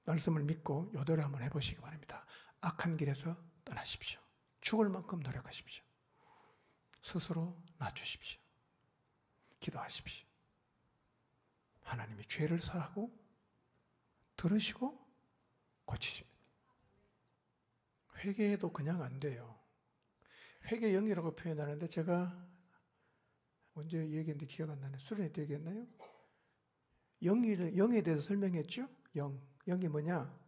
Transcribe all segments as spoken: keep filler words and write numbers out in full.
말씀을 믿고 요대로 한번 해보시기 바랍니다. 악한 길에서 떠나십시오. 죽을 만큼 노력하십시오. 스스로 낮추십시오. 기도하십시오. 하나님이 죄를 사하고 들으시고 고치십니다. 회개도 그냥 안 돼요. 회개 영이라고 표현하는데 제가 언제 얘기했는데 기억 안 나네. 수련회 때 얘기했나요? 영이, 영에 대해서 설명했죠? 영. 영이 뭐냐?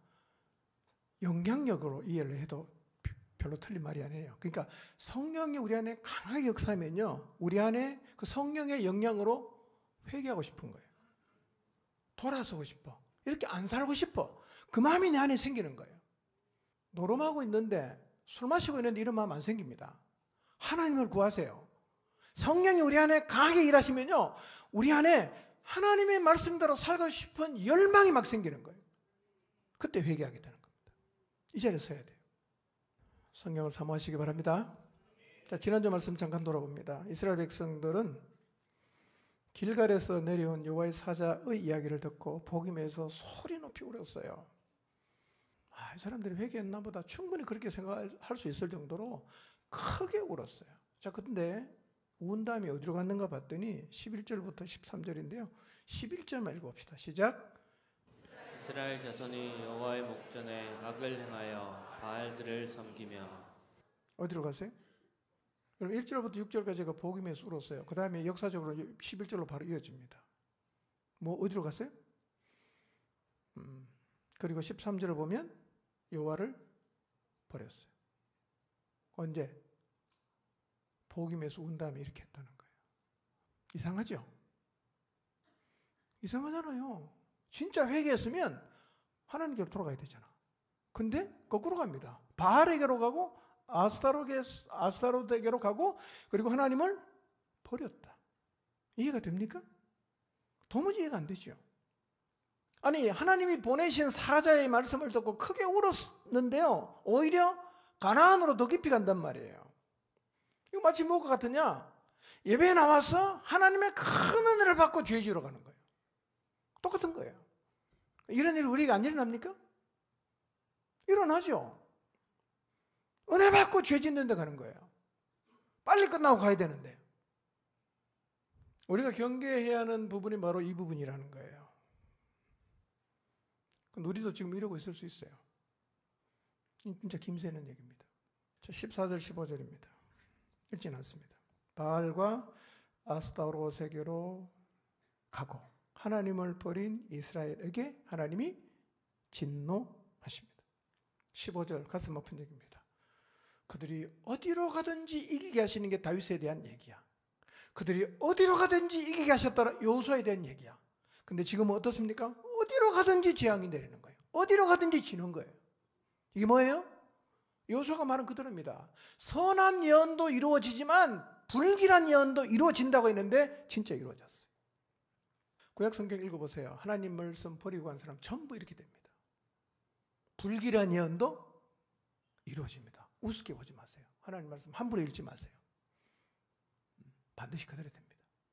영향력으로 이해를 해도 별로 틀린 말이 아니에요. 그러니까 성령이 우리 안에 강하게 역사하면요, 우리 안에 그 성령의 영향으로 회개하고 싶은 거예요. 돌아서고 싶어. 이렇게 안 살고 싶어. 그 마음이 내 안에 생기는 거예요. 노름하고 있는데, 술 마시고 있는데 이런 마음 안 생깁니다. 하나님을 구하세요. 성령이 우리 안에 강하게 일하시면요, 우리 안에 하나님의 말씀대로 살고 싶은 열망이 막 생기는 거예요. 그때 회개하게 되는 겁니다. 이 자리에 서야 돼요. 성령을 사모하시기 바랍니다. 자, 지난주 말씀 잠깐 돌아봅니다. 이스라엘 백성들은 길갈에서 내려온 여호와의 사자의 이야기를 듣고 복임에서 소리 높이 울었어요. 아, 이 사람들이 회개했나 보다. 충분히 그렇게 생각할 수 있을 정도로 크게 울었어요. 자, 근데 운 다음에 어디로 갔는가 봤더니 십일 절부터 십삼 절인데요. 십일 절만 읽어봅시다. 시작. 이스라엘 자손이 여호와의 목전에 악을 행하여 바알들을 섬기며. 어디로 가세요? 여러분 일 절부터 육 절까지가 복음에서 울었어요. 그 다음에 역사적으로 십일 절로 바로 이어집니다. 뭐 어디로 갔어요? 음, 그리고 십삼 절을 보면 여호와를 버렸어요. 언제? 복음에서 운 다음에 이렇게 했다는 거예요. 이상하죠? 이상하잖아요. 진짜 회개했으면 하나님께로 돌아가야 되잖아. 근데 거꾸로 갑니다. 바알에게로 가고 아스타롯에게로 가고 그리고 하나님을 버렸다. 이해가 됩니까? 도무지 이해가 안 되죠. 아니, 하나님이 보내신 사자의 말씀을 듣고 크게 울었는데요, 오히려 가나안으로 더 깊이 간단 말이에요. 이거 마치 뭐가 같으냐? 예배에 나와서 하나님의 큰 은혜를 받고 죄 지으러 가는 거예요. 똑같은 거예요. 이런 일이 우리가 안 일어납니까? 일어나죠. 은혜 받고 죄 짓는 데 가는 거예요. 빨리 끝나고 가야 되는데. 우리가 경계해야 하는 부분이 바로 이 부분이라는 거예요. 우리도 지금 이러고 있을 수 있어요. 진짜 김새는 얘기입니다. 자, 십사 절 십오 절입니다. 읽지는 않습니다. 바알과 아스타롯에게로 가고 하나님을 버린 이스라엘에게 하나님이 진노하십니다. 십오 절 가슴 아픈 얘기입니다. 그들이 어디로 가든지 이기게 하시는 게 다윗에 대한 얘기야. 그들이 어디로 가든지 이기게 하셨다라 여호수아에 대한 얘기야. 근데 지금은 어떻습니까? 어디로 가든지 재앙이 내리는 거예요. 어디로 가든지 지는 거예요. 이게 뭐예요? 여호수아가 말은 그대로입니다. 선한 예언도 이루어지지만 불길한 예언도 이루어진다고 했는데 진짜 이루어졌어요. 구약 성경 읽어보세요. 하나님 말씀 버리고 간 사람 전부 이렇게 됩니다. 불길한 예언도 이루어집니다. 우습게 보지 마세요. 하나님 말씀 함부로 읽지 마세요. 반드시 그대로 됩니다.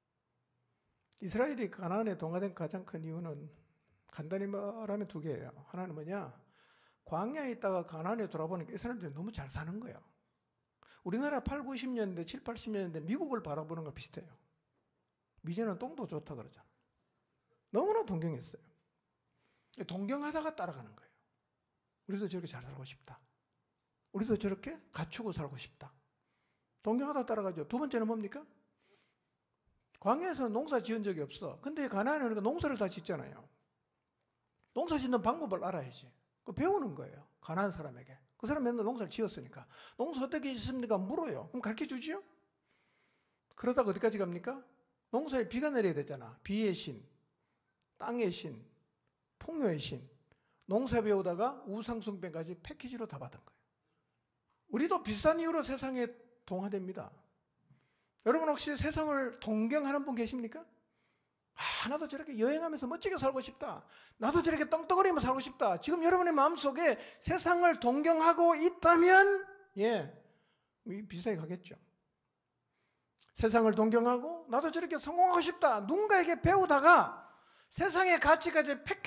이스라엘이 가나안에 동화된 가장 큰 이유는 간단히 말하면 두 개예요. 하나는 뭐냐? 광야에 있다가 가나안에 돌아보니까 이 사람들이 너무 잘 사는 거예요. 우리나라 팔, 구십 년대, 칠, 팔십 년대 미국을 바라보는 거 비슷해요. 미제는 똥도 좋다 그러잖아. 너무나 동경했어요. 동경하다가 따라가는 거예요. 우리도 저렇게 잘 살고 싶다. 우리도 저렇게 갖추고 살고 싶다. 동경하다 따라가죠. 두 번째는 뭡니까? 광야에서는 농사 지은 적이 없어. 근데 가나안은 우리가 농사를 다 짓잖아요. 농사 짓는 방법을 알아야지. 그 배우는 거예요. 가나안 사람에게. 그 사람 맨날 농사를 지었으니까. 농사 어떻게 짓습니까? 물어요. 그럼 가르쳐 주지요? 그러다가 어디까지 갑니까? 농사에 비가 내려야 되잖아. 비의 신, 땅의 신, 풍요의 신. 농사 배우다가 우상숭배까지 패키지로 다 받은 거예요. 우리도 비싼 이유로 세상에 동화됩니다. 여러분 혹시 세상을 동경하는 분 계십니까? 아, 나도 저렇게 여행하면서 멋지게 살고 싶다. 나도 저렇게 떵떵거리면서 살고 싶다. 지금 여러분의 마음속에 세상을 동경하고 있다면 예, 비슷하게 가겠죠. 세상을 동경하고 나도 저렇게 성공하고 싶다. 누군가에게 배우다가 세상의 가치까지 패키지